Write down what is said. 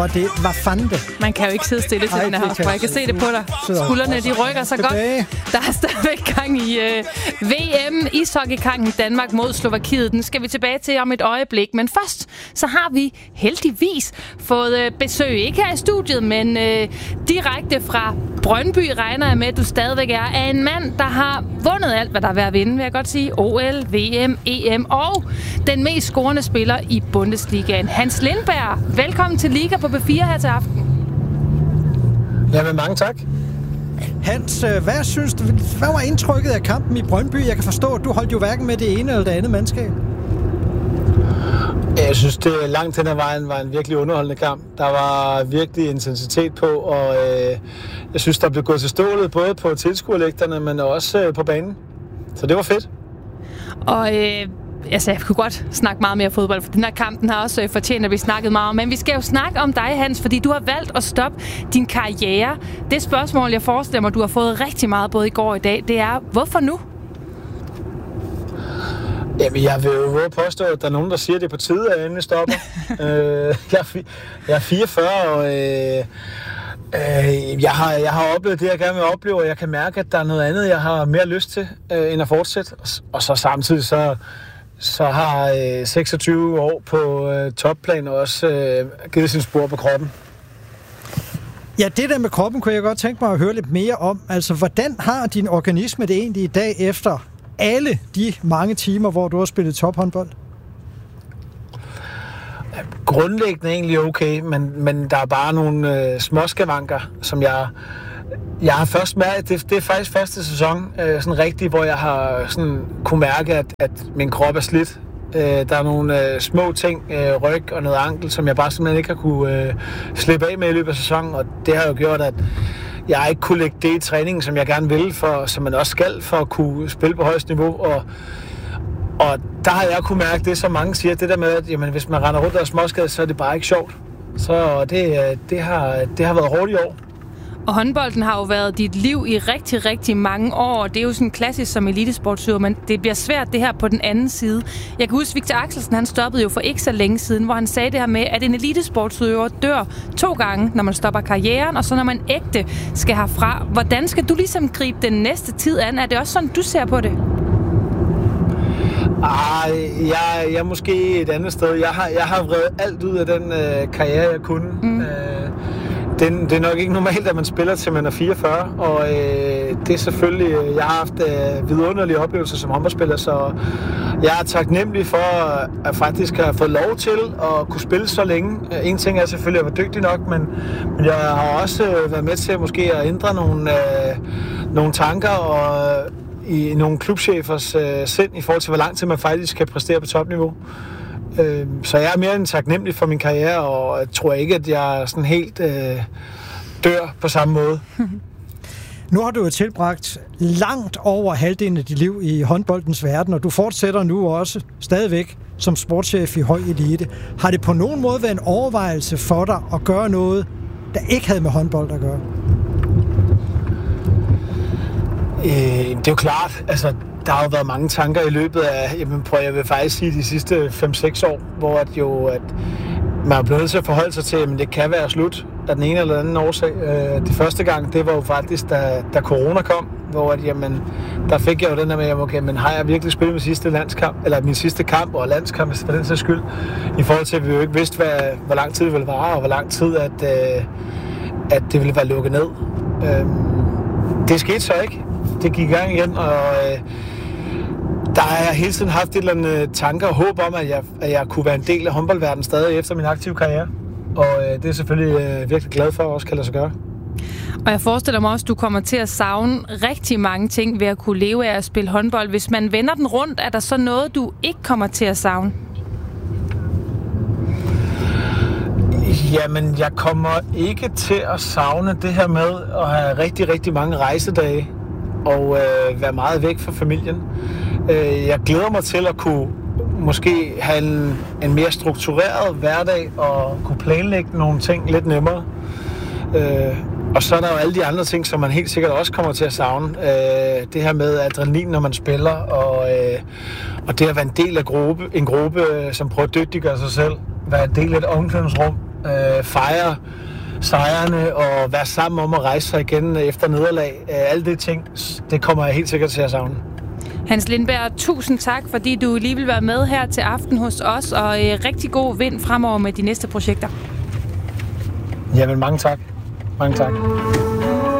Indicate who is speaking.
Speaker 1: Og det var fandme.
Speaker 2: Man kan jo ikke sidde stille til den her house. Jeg kan se det på dig. Skuldrene, de rykker så godt. Der er stadigvæk gang i VM. Ishockeykampen Danmark mod Slovakiet. Den skal vi tilbage til om et øjeblik. Men først, så har vi heldigvis fået besøg. Ikke her i studiet, men direkte fra Brøndby, regner jeg med, at du stadigvæk er, af en mand, der har vundet alt, hvad der er ved at vinde, vil jeg godt sige. OL, VM, EM og den mest scorende spiller i Bundesligaen. Hans Lindberg, velkommen til Liga på B4 her til aften.
Speaker 3: Jamen, mange tak.
Speaker 1: Hans, hvad var indtrykket af kampen i Brøndby? Jeg kan forstå, at du holdt jo hverken med det ene eller det andet mandskab.
Speaker 3: Jeg synes, det langt hen ad vejen var en virkelig underholdende kamp. Der var virkelig intensitet på, og jeg synes, der blev gået til stålet både på tilskuerlægterne, men også på banen. Så det var fedt.
Speaker 2: Og jeg kunne godt snakke meget mere fodbold, for den her kampen har også fortjent, at vi snakkede meget om. Men vi skal jo snakke om dig, Hans, fordi du har valgt at stoppe din karriere. Det spørgsmål, jeg forestiller mig, du har fået rigtig meget både i går og i dag, det er, hvorfor nu?
Speaker 3: Jamen, jeg vil jo påstå, at der er nogen, der siger, at det er på tide, at jeg endelig stopper. Jeg er 44, og jeg har oplevet det, jeg gerne vil opleve, og jeg kan mærke, at der er noget andet, jeg har mere lyst til, end at fortsætte. Og så samtidig så har 26 år på topplan også givet sin spor på kroppen.
Speaker 1: Ja, det der med kroppen kunne jeg godt tænke mig at høre lidt mere om. Altså, hvordan har din organisme det egentlig i dag efter alle de mange timer, hvor du har spillet tophåndbold?
Speaker 3: Grundlæggende egentlig okay, men der er bare nogle småskavanker, som jeg har først mærket. Det er faktisk første sæson, sådan rigtig, hvor jeg har sådan kunne mærke, at min krop er slidt. Der er nogle små ting, ryg og noget ankel, som jeg bare simpelthen ikke har kunne slippe af med i løbet af sæsonen, og det har jo gjort, at jeg ikke kunne lægge det i træningen, som jeg gerne vil, som man også skal, for at kunne spille på højst niveau. Og der har jeg kunne mærke det, som mange siger, det der med, at jamen, hvis man render rundt og er småskadet, så er det bare ikke sjovt. Så det har været hårdt i år.
Speaker 2: Og håndbolden har jo været dit liv i rigtig, rigtig mange år. Det er jo sådan klassisk som elitesportsøver, men det bliver svært det her på den anden side. Jeg kan huske, Victor Axelsen, han stoppede jo for ikke så længe siden, hvor han sagde det her med, at en elitesportsøver dør 2 gange, når man stopper karrieren, og så når man ægte skal herfra. Hvordan skal du ligesom gribe den næste tid an? Er det også sådan, du ser på det?
Speaker 3: Jeg er måske et andet sted. Jeg har vredet alt ud af den karriere, jeg kunne. Det er nok ikke normalt, at man spiller til man er 44, og det er selvfølgelig, jeg har haft vidunderlige oplevelser som håndboldspiller, så jeg er taknemmelig for at faktisk have fået lov til at kunne spille så længe. En ting er selvfølgelig at være dygtig nok, men jeg har også været med til måske at ændre nogle tanker og i nogle klubchefers sind i forhold til, hvor lang tid man faktisk kan præstere på topniveau. Så jeg er mere end taknemmelig for min karriere, og jeg tror ikke, at jeg sådan helt dør på samme måde.
Speaker 1: Nu har du jo tilbragt langt over halvdelen af dit liv i håndboldens verden, og du fortsætter nu også stadigvæk som sportschef i høj elite. Har det på nogen måde været en overvejelse for dig at gøre noget, der ikke havde med håndbold at gøre?
Speaker 3: Det er jo klart, altså der har jo været mange tanker i løbet af, jeg vil faktisk sige de sidste 5-6 år, hvor at man er blevet nødt til at forholde sig til, at det kan være slut af den ene eller anden årsag. Det første gang, det var jo faktisk, da corona kom, hvor der fik jeg jo den der med, men har jeg virkelig spillet min sidste landskamp, eller min sidste kamp og landskamp for den sags skyld, i forhold til, at vi jo ikke vidste, hvor lang tid det ville vare, og hvor lang tid, at det ville være lukket ned. Det skete så ikke. Det gik i gang igen, og der har jeg hele tiden haft et eller andet tanker og håb om, at jeg kunne være en del af håndboldverdenen stadig efter min aktive karriere. Og det er selvfølgelig virkelig glad for, at også kan lade sig gøre.
Speaker 2: Og jeg forestiller mig også, at du kommer til at savne rigtig mange ting ved at kunne leve af at spille håndbold. Hvis man vender den rundt, er der så noget, du ikke kommer til at savne?
Speaker 3: Jamen, jeg kommer ikke til at savne det her med at have rigtig, rigtig mange rejsedage og være meget væk fra familien. Jeg glæder mig til at kunne måske have en mere struktureret hverdag og kunne planlægge nogle ting lidt nemmere. Og så er der jo alle de andre ting, som man helt sikkert også kommer til at savne. Det her med adrenalin, når man spiller, og det at være en del af en gruppe, som prøver at dygtiggøre sig selv. Være en del af et omklædningsrum, fejre sejrene og være sammen om at rejse sig igen efter nederlag. Alle de ting, det kommer jeg helt sikkert til at savne.
Speaker 2: Hans Lindberg, tusind tak, fordi du lige vil være med her til aften hos os, og rigtig god vind fremover med de næste projekter.
Speaker 3: Jamen, mange tak. Mange tak.